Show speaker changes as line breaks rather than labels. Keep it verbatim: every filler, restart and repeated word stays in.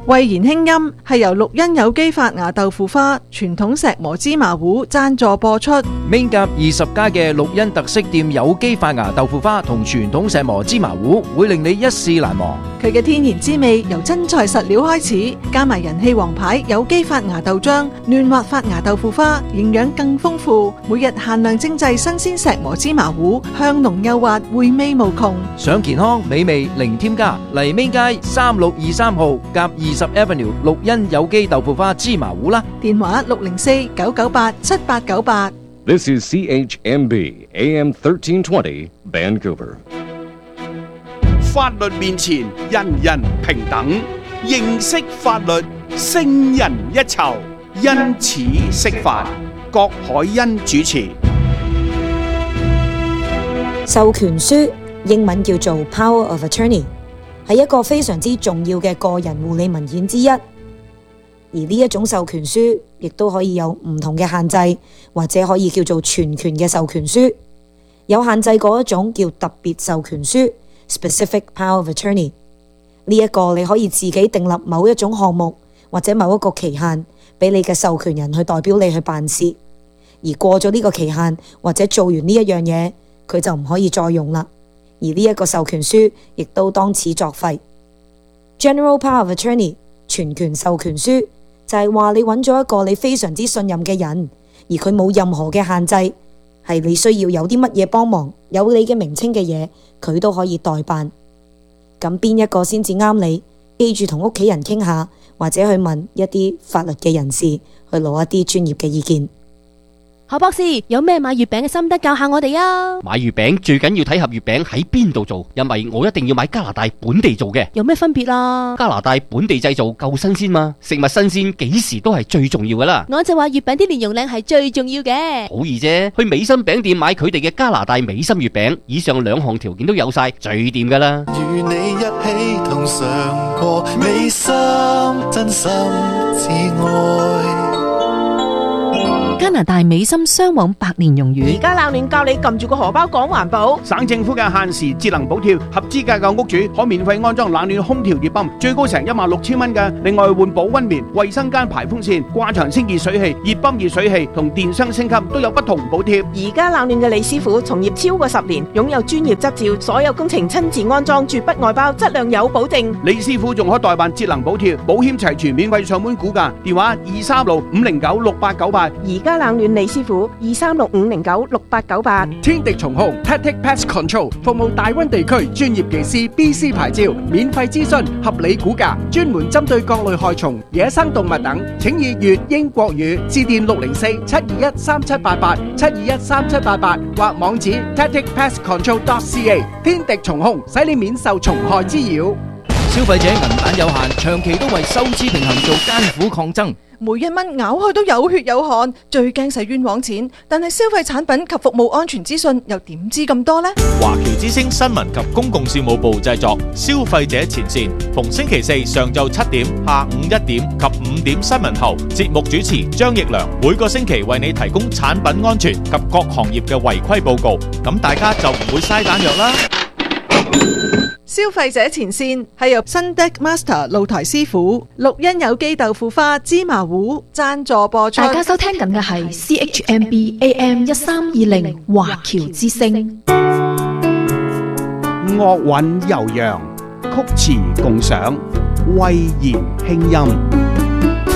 慧言輕音係由綠茵有機發芽豆腐花、傳統石磨芝麻糊贊助播出。
Main 甲二十家嘅綠茵特色店有機發芽豆腐花同傳統石磨芝麻糊，會令你一試難忘。
佢嘅天然滋味由真材實料開始，加埋人氣王牌有機發芽豆漿、嫩滑發芽豆腐花，營養更豐富。每日限量精製新鮮石磨芝麻糊，香濃幼滑，回味無窮。
想健康美味零添加，嚟 Main街三六二三號甲二十 Avenue 綠茵有機豆腐花芝麻糊啦。
電話六零四九九八七八九八。
This is C H M B A M thirteen twenty Vancouver。
法律面前人人平等，認識法律勝人一籌。因此釋法，郭海欣主持。
授權書英文叫做 Power of Attorney， 係一個非常之重要嘅個人護理文件之一。而呢一種授權書亦都可以有唔同嘅限制，或者可以叫做全權嘅授權書。有限制嗰一種叫特別授權書 Specific Power of Attorney。呢一個你可以自己訂立某一種項目或者某一個期限，俾你嘅授權人去代表你去辦事。而過咗呢個期限或者做完呢一樣嘢，佢就唔可以再用啦。而呢一個授權書亦都當此作廢。General Power of Attorney 全權授權書就係話你揾咗一個你非常之信任嘅人，而佢冇任何嘅限制，係你需要有啲乜嘢幫忙，有你嘅名稱嘅嘢，佢都可以代辦。咁邊一個先至啱你？記住同屋企人傾下，或者去問一啲法律嘅人士，去攞一啲專業嘅意見。
何博士，有咩買月餅嘅心得教下我哋啊？
買月餅最緊要睇盒月餅喺邊度做，因為我一定要買加拿大本地做嘅。
有咩分別啊？
加拿大本地製造夠新鮮嘛，食物新鮮幾時都係最重要噶啦。
我就話月餅啲蓮蓉靚係最重要嘅。
好易啫，去美心餅店買佢哋嘅加拿大美心月餅，以上兩項條件都有晒，最掂噶啦。
與你一起同嘗過美心，真心至愛。
加拿大美心雙黃白蓮蓉魚，
而家冷暖教你撳住個荷包講環保。
省政府嘅限時節能補貼，合資格嘅屋主可免費安裝冷暖空調熱泵，最高成一萬六千蚊嘅。另外換保溫棉、衛生間排風扇、掛牆清熱水器、熱泵熱水器同電箱升級都有不同補貼。
而家冷暖嘅李師傅從業超過十年，擁有專業執照，所有工程親自安裝，絕不外包，質量有保證。
李師傅仲可代辦節能補貼，保險齊全，免費上門估價，電話二三六五零九六八九八。
而家冷暖李師傅二三六五零九六八九八。
天敵蟲控 Tactic Pest Control 服務大溫地區專業技師 B C 牌照，免費諮詢，合理估價，專門針對各類害蟲、野生動物等，請以粵英國語致電六零四七二一三七八八七二一三七八八或網址 tactic pest control dot c a。 天敵蟲控使你免受蟲害滋擾。
消費者銀彈有限，長期都為收支平衡做艱苦抗爭。
每一蚊咬開都有血有汗，最驚使冤枉錢。但係消費產品及服務安全資訊又點知咁多呢？
華僑之聲新聞及公共事務部製作，消費者前線，逢星期四上晝七點、下午一點及五點新聞後，節目主持張奕良每個星期為你提供產品安全及各行業嘅違規報告，咁大家就唔會嘥彈藥啦。
消費者前線係由新 Deck Master 露台師傅、綠茵有機豆腐花芝麻糊贊助播出。
大家收聽緊嘅係 C H M B A M 一三二零華僑之聲。
樂韻悠揚，曲詞共賞，慧言輕音。